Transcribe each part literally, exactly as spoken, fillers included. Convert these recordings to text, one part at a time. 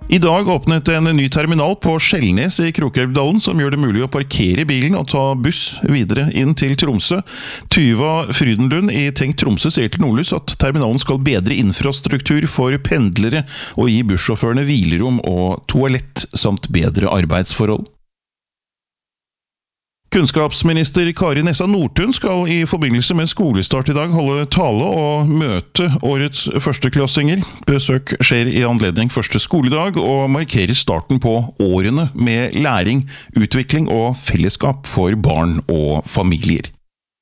I dag åpnet en ny terminal på Skjellnes i Krokelvdalen som gjør det mulig å parkere bilen og ta buss videre inn til Tromsø. Tuva Frydenlund i Tenk Tromsø sier til Nordlys at terminalen skal bedre infrastruktur for pendlere og gi bussjåførene hvilerom og toalett samt bedre arbeidsforhold. Kunnskapsminister Kari Nessa Nordtun skal i forbindelse med skolestart i dag holde tale og møte årets førsteklassinger. Besøk skjer i anledning første skoledag og markerer starten på årene med læring, utvikling og fellesskap for barn og familier.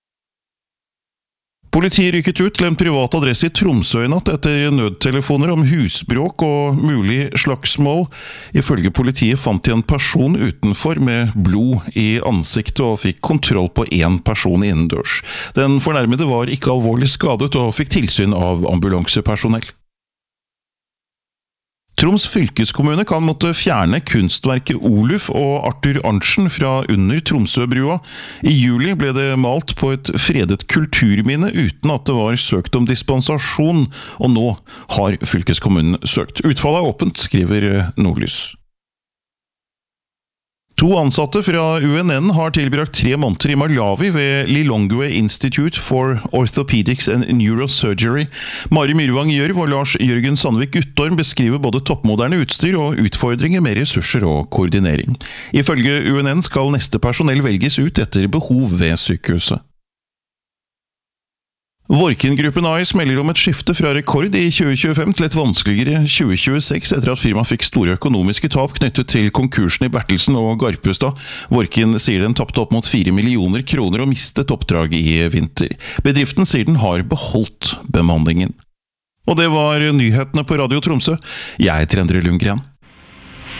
Politiet rykket ut til en privat adresse i Tromsø i natt etter nødtelefoner om husbråk og mulig slagsmål. Ifølge politiet fant de en person utenfor med blod i ansiktet og fikk kontroll på en person innendørs. Den fornærmede var ikke alvorlig skadet og fikk tilsyn av ambulansepersonell. Troms fylkeskommune kan måtte fjerne kunstverket Oluf og Arthur Arntzen fra under Tromsøbrua. I juli ble det malt på et fredet kulturminne uten at det var søkt om dispensasjon, og nå har fylkeskommunen søkt. Utfallet er åpent, skriver Nordlys. To ansatte fra U N N har tilbrakt tre måneder i Malawi ved Lilongwe Institute for Orthopedics and Neurosurgery. Mari Myrvang Gjørv og Lars Jørgen Sandvik Guttorm beskriver både toppmoderne utstyr og utfordringer med ressurser og koordinering. Ifølge U N N skal neste personell velges ut etter behov ved sykehuset. Vorkin-gruppen A S melder om et skifte fra rekord i tjue tjuefem til et vanskeligere tjue tjueseks etter at firmaet fikk store økonomiske tap knyttet til konkursen i Bertelsen og Garpestad. Vorkin sier den tappte opp mot fire millioner kroner og mistet oppdrag i vinter. Bedriften sier den har beholdt bemanningen. Og det var nyhetene på Radio Tromsø. Jeg heter Endre Lundgren.